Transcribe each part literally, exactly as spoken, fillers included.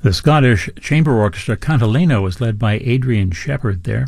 The Scottish Chamber Orchestra Cantileno was led by Adrian Shepherd there.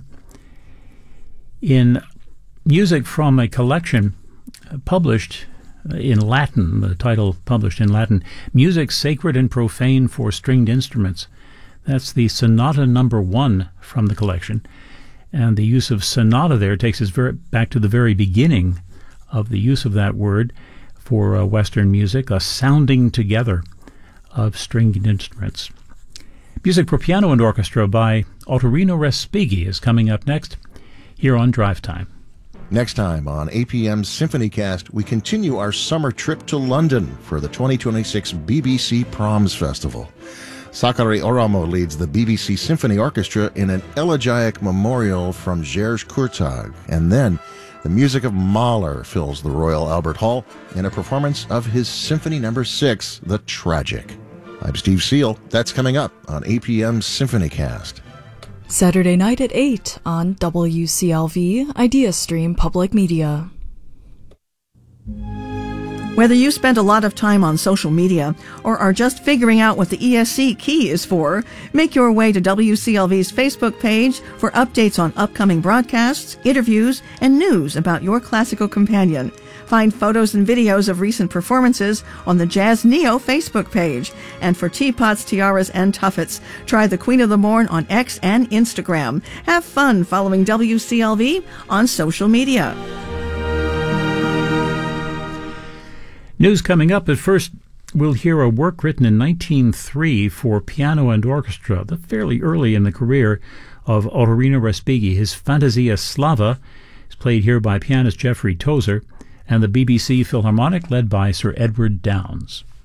In music from a collection published in Latin, the title published in Latin, Music Sacred and Profane for Stringed Instruments. That's the Sonata Number One from the collection. And the use of sonata there takes us very, back to the very beginning of the use of that word for uh, Western music, a sounding together of stringed instruments. Music for piano and orchestra by Ottorino Respighi is coming up next here on Drive Time. Next time on A P M's SymphonyCast, we continue our summer trip to London for the twenty twenty-six B B C Proms Festival. Sakari Oramo leads the B B C Symphony Orchestra in an elegiac memorial from Georges Courtag, and then the music of Mahler fills the Royal Albert Hall in a performance of his Symphony Number Six, The Tragic. I'm Steve Seal. That's coming up on A P M's SymphonyCast. Saturday night at eight on W C L V IdeaStream Public Media. Whether you spend a lot of time on social media or are just figuring out what the E S C key is for, make your way to W C L V's Facebook page for updates on upcoming broadcasts, interviews, and news about your classical companion. Find photos and videos of recent performances on the Jazz Neo Facebook page. And for teapots, tiaras, and tuffets, try the Queen of the Morn on X and Instagram. Have fun following W C L V on social media. News coming up, but first we'll hear a work written in nineteen oh three for piano and orchestra, the fairly early in the career of Ottorino Respighi. His Fantasia Slava is played here by pianist Jeffrey Tozer and the B B C Philharmonic led by Sir Edward Downes.